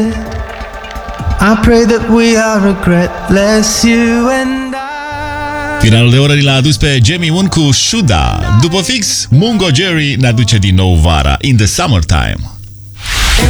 I pray that we are regretless, you and I. Finalul de oră l-a adus pe Jamie 1 cu Shuda. După fix, Mungo Jerry ne aduce din nou vara, In the Summertime.